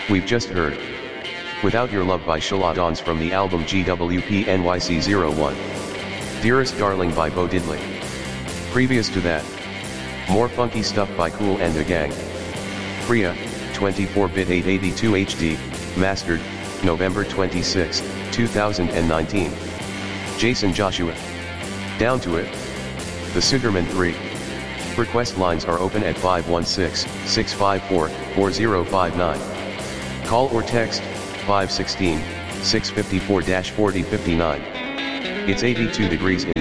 We've just heard Without Your Love by Shala Dons from the album GWP NYC01. Dearest Darling by Bo Diddley. Previous to that, more funky stuff by Kool and the Gang. Priya, 24-bit 882 HD, mastered, November 26, 2019. Jason Joshua. Down to It. The Sugarman 3. Request lines are open at 516-654-4059. Call or text, 516-654-4059. It's 82 degrees in